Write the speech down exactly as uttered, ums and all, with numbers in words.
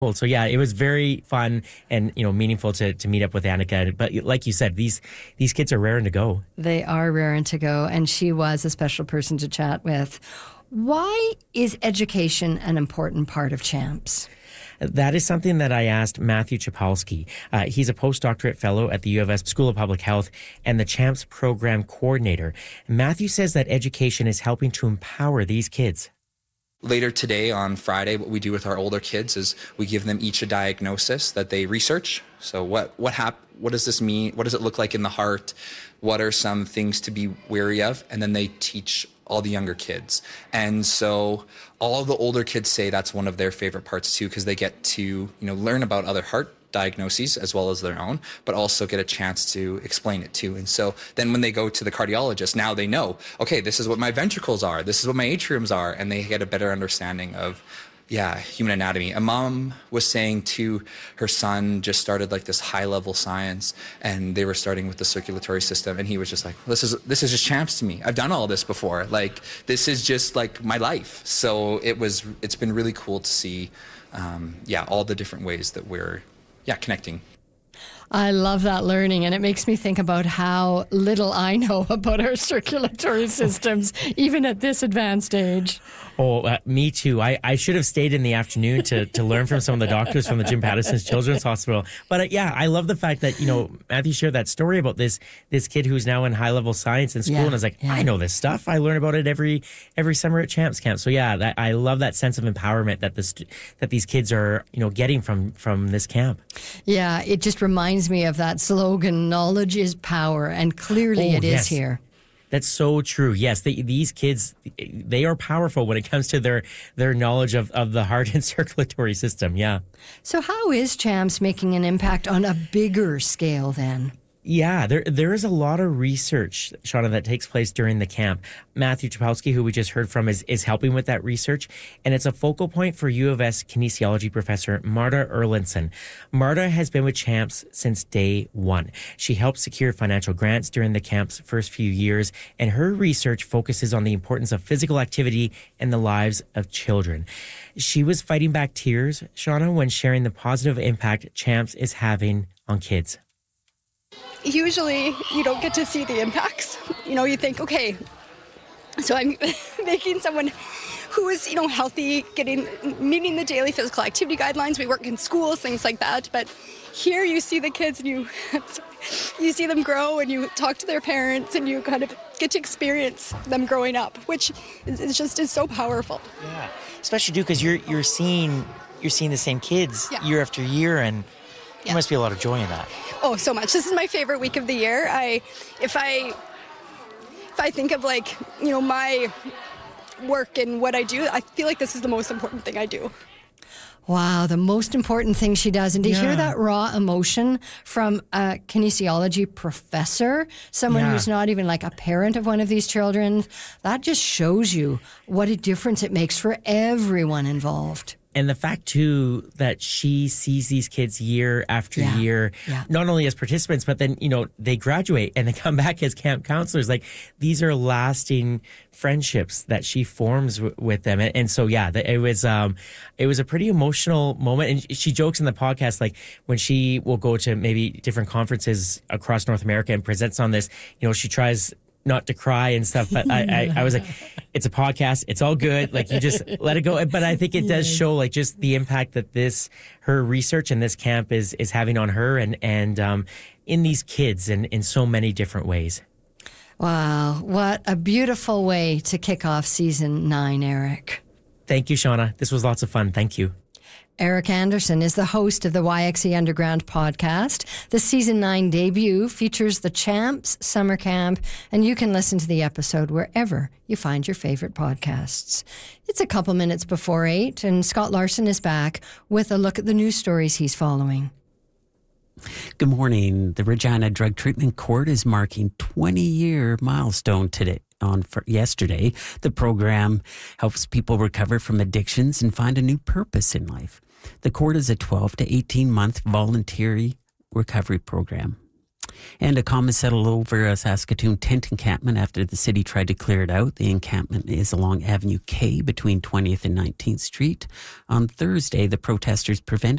Cool. So yeah, it was very fun and, you know, meaningful to, to meet up with Annika. But like you said, these these kids are raring to go. They are raring to go, and she was a special person to chat with. Why is education an important part of CHAMPS? That is something that I asked Matthew Chapalski. Uh, he's a postdoctorate fellow at the U of S School of Public Health and the CHAMPS program coordinator. Matthew says that education is helping to empower these kids. Later today, on Friday, what we do with our older kids is we give them each a diagnosis that they research. So what what hap- what does this mean? What does it look like in the heart? What are some things to be wary of? And then they teach all the younger kids. And so all the older kids say that's one of their favorite parts too, because they get to, you know, learn about other heart diagnoses as well as their own, but also get a chance to explain it too. And so then when they go to the cardiologist, now they know, okay, this is what my ventricles are, this is what my atriums are, and they get a better understanding of, yeah, human anatomy. A mom was saying to her son, just started like this high level science, and they were starting with the circulatory system, and he was just like, this is this is just CHAMPS to me. I've done all this before. Like, this is just like my life. So it was, it's been really cool to see, um, yeah, all the different ways that we're Yeah, connecting. I love that learning, and it makes me think about how little I know about our circulatory systems, even at this advanced age. Oh, uh, me too. I, I should have stayed in the afternoon to, to learn from some of the doctors from the Jim Pattison Children's Hospital. But uh, yeah, I love the fact that, you know, Matthew shared that story about this this kid who's now in high-level science in school, yeah, and I was like, yeah. I know this stuff. I learn about it every every summer at CHAMPS Camp. So yeah, that, I love that sense of empowerment that this that these kids are, you know, getting from from this camp. Yeah, it just reminds me of that slogan, knowledge is power, and clearly oh, it yes. is here. That's so true. Yes, they, these kids, they are powerful when it comes to their, their knowledge of, of the heart and circulatory system. Yeah. So how is CHAMPS making an impact on a bigger scale then? Yeah, there there is a lot of research, Shauna, that takes place during the camp. Matthew Chapalski, who we just heard from, is, is helping with that research, and it's a focal point for U of S kinesiology professor Marta Erlandson. Marta has been with CHAMPS since day one. She helped secure financial grants during the camp's first few years, and her research focuses on the importance of physical activity in the lives of children. She was fighting back tears, Shauna, when sharing the positive impact CHAMPS is having on kids. Usually you don't get to see the impacts. You know, you think, okay, so I'm making someone who is, you know, healthy, getting, meeting the daily physical activity guidelines. We work in schools, things like that. But here you see the kids and you, you see them grow, and you talk to their parents, and you kind of get to experience them growing up, which is just is so powerful. Yeah, especially too because you're you're seeing you're seeing the same kids yeah. year after year, and yeah. there must be a lot of joy in that. Oh, so much. This is my favorite week of the year. I, if I, if I think of like, you know, my work and what I do, I feel like this is the most important thing I do. Wow, the most important thing she does. And to yeah. hear that raw emotion from a kinesiology professor, someone yeah. who's not even like a parent of one of these children, that just shows you what a difference it makes for everyone involved. And the fact, too, that she sees these kids year after yeah. year, yeah. not only as participants, but then, you know, they graduate and they come back as camp counselors. Like, these are lasting friendships that she forms w- with them. And, and so, yeah, the, it was um, it was a pretty emotional moment. And she jokes in the podcast, like, when she will go to maybe different conferences across North America and presents on this, you know, she tries not to cry and stuff, but I, I, I was like, it's a podcast, it's all good, like, you just let it go. But I think it does show, like, just the impact that this, her research and this camp is is having on her and and um in these kids and in so many different ways. Wow, what a beautiful way to kick off season nine, Eric. Thank you, Shauna. This was lots of fun. Thank you. Eric Anderson is the host of the Y X E Underground podcast. The season nine debut features the CHAMPS Summer Camp, and you can listen to the episode wherever you find your favorite podcasts. It's a couple minutes before eight, and Scott Larson is back with a look at the news stories he's following. Good morning. The Regina Drug Treatment Court is marking twenty-year milestone today. On for yesterday, the program helps people recover from addictions and find a new purpose in life. The court is a twelve to eighteen month voluntary recovery program. And a calm is settled over a Saskatoon tent encampment after the city tried to clear it out. The encampment is along Avenue K between twentieth and nineteenth Street. On Thursday, the protesters prevented